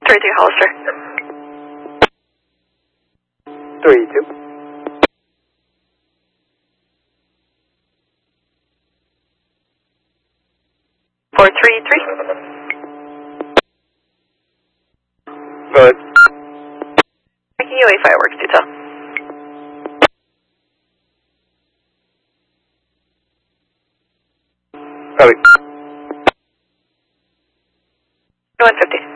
32 Hollister. 32. 433. Go ahead. Making UA fireworks detail. Copy. 150.